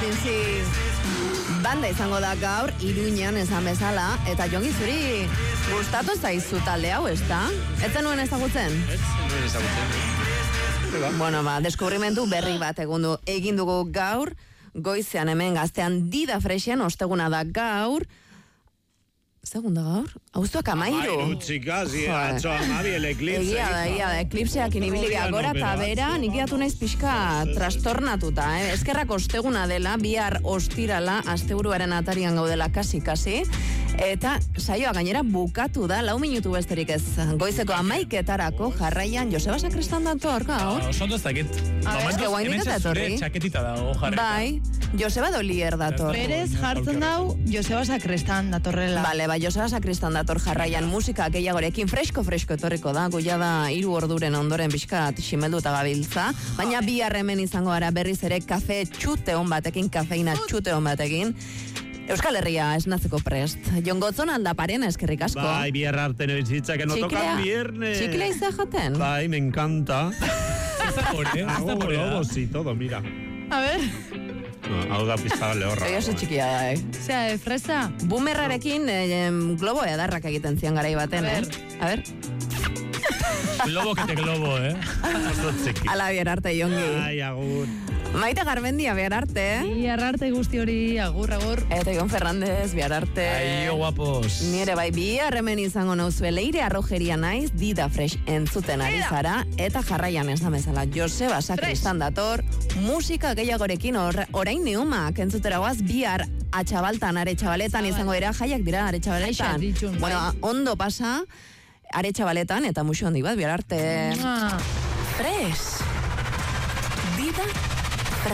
Princess banda izango da gaur, Iruñan esan bezala, eta Jongi zuri gustatu zaizu talde hau, ezta? Ez zenuen ezagutzen? Ez zenuen ezagutzen. Bueno, deskubrimentu berri bat egin dugu gaur, goizean hemen Gaztean Dida Fresen, osteguna da gaur, segunda gaur? Auztuak 13. Amairu, txikaz, atzo amabi el eklipse. Egia da, eklipseak inibilia gora eta bera, nik iatu naiz pixka trastornatuta, Eskerrak osteguna dela, bihar ostirala, asteburuaren atarian gaudela kasi, eta saioa gainera bukatu da, 4 minutu besterik ez. Goizeko 11:00 jarraian, Joseba Sakristan dator, gaur? Osondo ez dakit. Eske guaindik eta etorri. Txaketita dago jarreta. Bai, Joseba Dolier dator. Berez jartzen dau Joseba Sakristan datorrela. Bale, Joseba Sakristan dator jarraian musika gehiagorekin fresko etorriko da, goia da 3 orduren ondoren bizkat ximelduta gabiltza, baina bihar hemen izango gara berriz ere kafe txute on batekin, kafeina txute on batekin. Euskal Herria esnatzeko prest. Jon Gotzon aldaparen eskerrik asko. Bai, bihar arte noizitza, que no toca viernes. Txiklea izan jaten? Bai, me encanta. Hago globos y todo, mira. A ver. Hau da pizza lehorra. Oso txikia da, Osea, fresa. Boomerrarekin globo edarrak egiten zian garai baten, A ver. Globo que te globo, Oso txiki. Ala bihar arte, Jongi. Ai, agur. Maite Garmendia, bihar arte. Bihar arte guzti hori, agur. Eta Jon Fernández, bihar arte. Aio, guapos. Nire bai, bihar hemen izango nauzue, Leire Arrojeria naiz, Dida Fresh entzuten ari zara, eta jarraian ez da bezala, Joseba Sakristan dator, musika gehiagorekin orain neumak entzutera guaz, bihar Atxabaltan, Aretxabaletan izango dira, jaiak dira Aretxabaletan. Bueno, ondo pasa, Aretxabaletan, eta musu handi bat, bihar arte. Fresh.